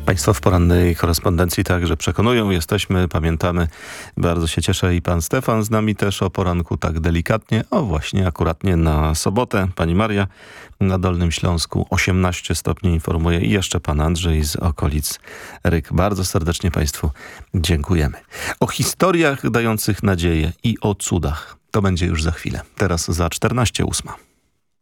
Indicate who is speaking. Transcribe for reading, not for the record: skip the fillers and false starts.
Speaker 1: Państwo w porannej korespondencji także przekonują, jesteśmy, pamiętamy. Bardzo się cieszę i pan Stefan z nami też o poranku tak delikatnie. O właśnie, akuratnie na sobotę. Pani Maria na Dolnym Śląsku 18 stopni informuje i jeszcze pan Andrzej z okolic Ryk. Bardzo serdecznie państwu dziękujemy. O historiach dających nadzieję i o cudach. To będzie już za chwilę. Teraz za 14:08.